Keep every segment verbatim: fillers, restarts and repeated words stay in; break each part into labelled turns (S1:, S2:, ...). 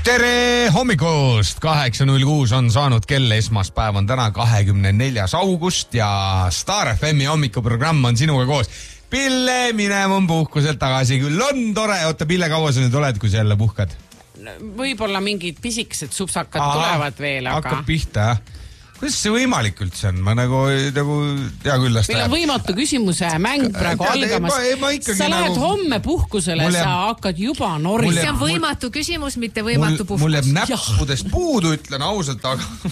S1: Tere hommikust! kaheksa null kuus on saanud kell, esmaspäev on täna kahekümne neljas august ja Star F M-i hommikuprogramm on sinuga koos. Pille, minem on puhkuselt tagasi, küll on tore. Oota, Pille, kaua sa nüüd oled, kui sa jälle puhkad?
S2: Võib-olla mingid pisikesed supsakad Aha, tulevad veel, aga...
S1: Hakkab pihta, jah? Kuidas see võimalik üldse on? Ma nagu, nagu tea küll, las
S2: meil on võimatu küsimuse mäng praegu tea, algamas. Ei, ma, ma sa lähed nagu... homme puhkusele, jääb... sa hakkad juba norri.
S3: See on võimatu küsimus, mitte võimatu
S1: mul,
S3: puhkus.
S1: Mul jääb näppudest puudu, ütlen ausalt, aga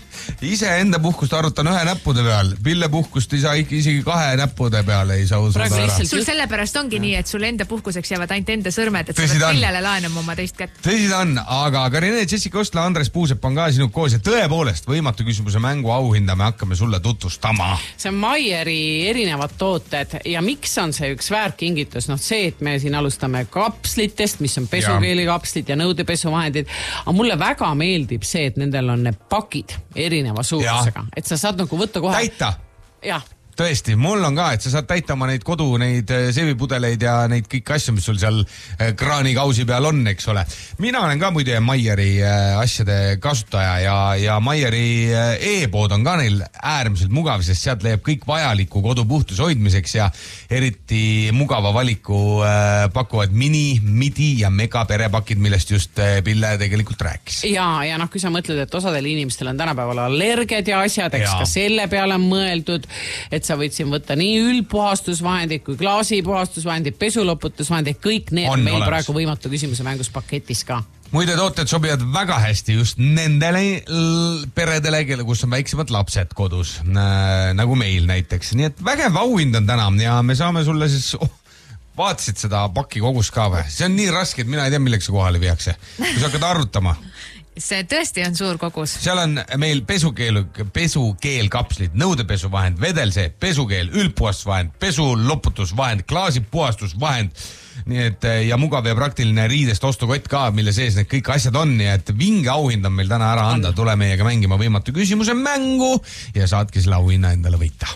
S1: ise enda puhkust arvutan ühe näppude peal. Pille puhkust ei saa isegi kahe näppude peale ei saa usuda ära.
S3: Sul sellepärast ongi nii, et sul enda puhkuseks jäävad ainult enda sõrmed, et sa pead Pillele laenama oma teist kätt.
S1: Tõsi ta on, aga Karine, Jessica Ostla, Andres Puusepp on ka sinu koos ja tõepoolest võimatu küsimus mängu auhinda me hakkame sulle tutvustama.
S2: See on Maieri erinevad tooted ja miks on see üks väärkingitus? No see, et me siin alustame kapslitest, mis on pesukeelikapslid ja nõudepesuvahendid, aga mulle väga meeldib see, et nendel on need pakid erineva suurusega, et sa saad nagu võtta kohe...
S1: Täita!
S2: Jah.
S1: Tõesti, mul on ka, et sa saad täita oma neid kodu, neid seevipudeleid ja neid kõik asju, mis sul seal kraanikausi peal on, eks ole. Mina olen ka muide Maieri asjade kasutaja ja, ja Maieri e-pood on ka neil äärmiselt mugav, sest sealt leiab kõik vajaliku kodu puhtus hoidmiseks ja eriti mugava valiku pakuvad mini, midi ja mega perepakid, millest just Pille tegelikult rääkis.
S2: Ja, ja noh, kui sa mõtled, et osadel inimestel on tänapäeval allergiad ja asjad, eks ja. Ka selle peale on mõeldud, et sa võid siin võtta nii üldpuhastusvahendid kui klaasipuhastusvahendid, pesuloputusvahendid, kõik need on meil olemas. Praegu võimatu küsimuse mängus paketis ka.
S1: Muide tooted sobivad väga hästi just nendele peredele, kelle, kus on väiksemad lapsed kodus, nagu meil näiteks. Nii et vägev auhind on täna ja me saame sulle siis... Oh, vaatasid seda paki kogus ka või? See on nii raske, et mina ei tea, milleks see kohale viiakse. Kui sa hakkad arvutama...
S3: See tõesti on suur kogus.
S1: Seal on meil pesukeel, pesukeelkapslid, nõudepesuvahend, vedelsee, pesukeel, üldpuhastusvahend, pesuloputusvahend, klaasipuhastusvahend, nii et ja mugav ja praktiline riidest ostukott ka, mille sees need kõik asjad on, nii et vinge auhind on meil täna ära anda. Tule meiega mängima võimatu küsimuse mängu ja saadki selle auhinna endale võita.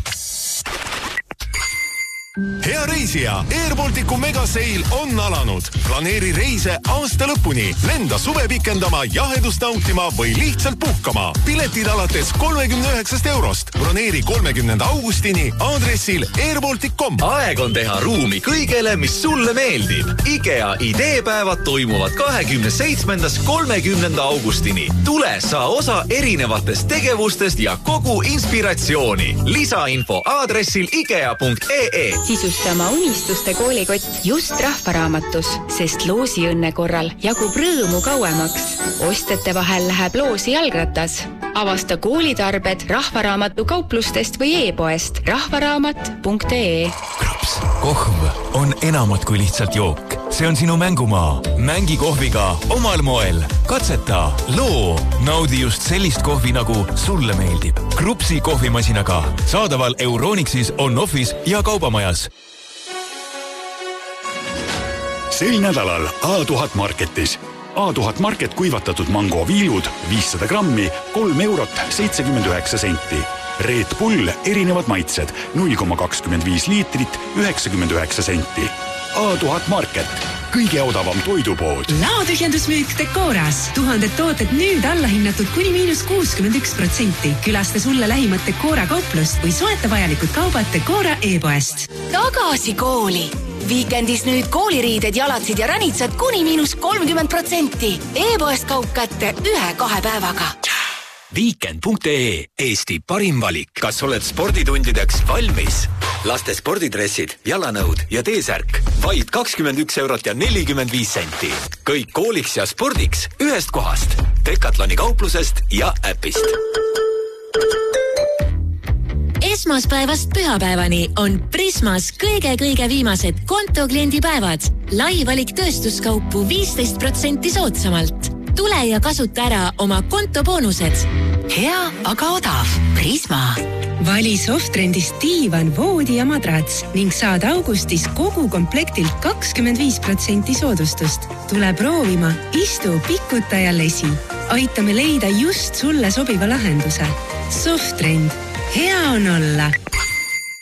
S4: Hea reisija, Airbalticu megaseil on alanud. Planeeri reise aasta lõpuni. Lenda suve pikendama, jahedust nautima või lihtsalt puhkama. Piletid alates kolmekümne üheksast eurost. Broneeri kolmekümnenda augustini aadressil airbaltic dot com.
S5: Aeg on teha ruumi kõigele, mis sulle meeldib. IKEA ideepäevad toimuvad kahekümne seitsmendast kolmekümnenda augustini. Tule saa osa erinevatest tegevustest ja kogu inspiratsiooni. Lisainfo aadressil ikea punkt ee.
S6: Sisustama unistuste koolikott just Rahvaraamatus, sest loosi õnne korral jagub rõõmu kauemaks. Ostete vahel läheb loosi jalgratas. Avasta koolitarbed Rahvaraamatu kauplustest või e-poest rahvaraamat punkt ee.
S7: Krups, kohm on enamat kui lihtsalt jook. See on sinu mängumaa. Mängi kohviga omal moel. Katseta, loo. Naudi just sellist kohvi, nagu sulle meeldib. Krupsi kohvimasinaga. Saadaval Euronixis, on-offis ja kaubamajas.
S4: Sel nädalal A tuhat Marketis. A tuhat Market kuivatatud mango viilud viissada grammi, kolm eurot seitsekümmend üheksa senti. Red Bull erinevad maitsed null koma kakskümmend viis liitrit üheksakümmend üheksa senti. A tuhat Market, kõige odavam toidupood.
S8: Laotühjendusmüük Decoras. Tuhanded tooted nüüd allahinnatud kuni miinus kuuskümmend üks protsenti. Külasta sulle lähimat Decora kauplust või soeta vajalikud kaubad Decora e-poest.
S9: Tagasi kooli. Viikendis nüüd kooliriided, jalatsid ja ränitsad kuni miinus kolmkümmend protsenti. E-poest kaup kätte ühe-kahe päevaga.
S5: Weekend punkt ee, Eesti parim valik. Kas oled sporditundideks valmis? Laste spordidressid, jalanõud ja T-särk. Vaid kakskümmend üks eurot ja nelikümmend viis senti. Kõik kooliks ja spordiks ühest kohast. Decathloni kauplusest ja äpist.
S10: Esmaspäevast pühapäevani on Prismas kõige-kõige viimased kontokliendipäevad. Lai valik tööstuskaupu viisteist protsenti soodsamalt. Tule ja kasuta ära oma kontoboonused.
S9: Hea, aga odav. Prisma.
S8: Vali Softrendist diivan, voodi ja madrats ning saad augustis kogu komplektilt kakskümmend viis protsenti soodustust. Tule proovima, istu, pikuta ja lesi. Aitame leida just sulle sobiva lahenduse. Softrend. Hea on olla.